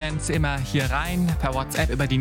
Events immer hier rein, per WhatsApp über die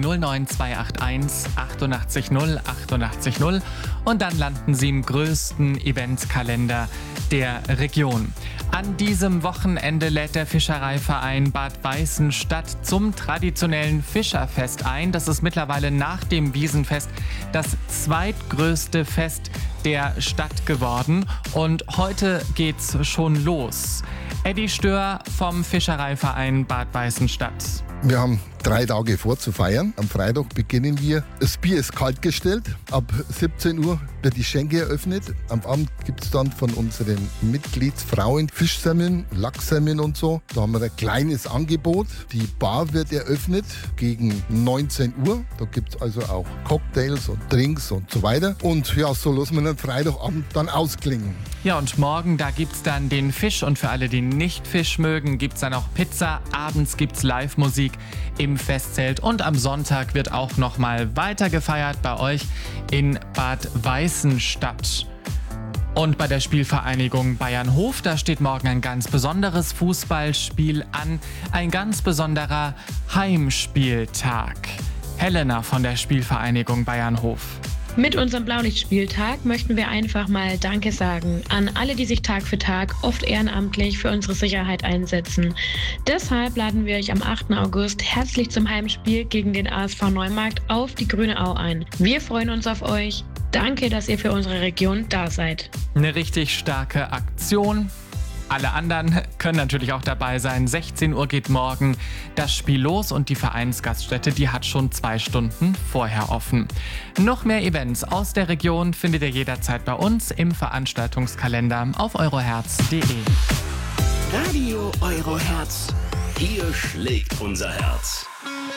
09281 88 0 88 0 und dann landen Sie im größten Eventkalender der Region. An diesem Wochenende lädt der Fischereiverein Bad Weißenstadt zum traditionellen Fischerfest ein. Das ist mittlerweile nach dem Wiesenfest das zweitgrößte Fest der Stadt geworden und heute geht's schon los. Eddie Stör vom Fischereiverein Bad Weißenstadt. Wir haben 3 Tage vor zu feiern. Am Freitag beginnen wir. Das Bier ist kalt gestellt. Ab 17 Uhr wird die Schenke eröffnet. Am Abend gibt es dann von unseren Mitgliedsfrauen Fischsemmeln, Lachssemmeln und so. Da haben wir ein kleines Angebot. Die Bar wird eröffnet gegen 19 Uhr. Da gibt es also auch Cocktails und Drinks und so weiter. Und ja, so lassen wir den Freitagabend dann ausklingen. Ja, und morgen, da gibt's dann den Fisch und für alle, die nicht Fisch mögen, gibt's dann auch Pizza. Abends gibt's Live-Musik im Festzelt und am Sonntag wird auch nochmal weiter gefeiert bei euch in Bad Weißenstadt. Und bei der Spielvereinigung Bayernhof, da steht morgen ein ganz besonderes Fußballspiel an, ein ganz besonderer Heimspieltag. Helena von der Spielvereinigung Bayernhof. Mit unserem Blaulichtspieltag möchten wir einfach mal Danke sagen an alle, die sich Tag für Tag, oft ehrenamtlich, für unsere Sicherheit einsetzen. Deshalb laden wir euch am 8. August herzlich zum Heimspiel gegen den ASV Neumarkt auf die Grüne Au ein. Wir freuen uns auf euch. Danke, dass ihr für unsere Region da seid. Eine richtig starke Aktion. Alle anderen können natürlich auch dabei sein. 16 Uhr geht morgen das Spiel los und die Vereinsgaststätte, die hat schon 2 Stunden vorher offen. Noch mehr Events aus der Region findet ihr jederzeit bei uns im Veranstaltungskalender auf euroherz.de. Radio Euroherz. Hier schlägt unser Herz.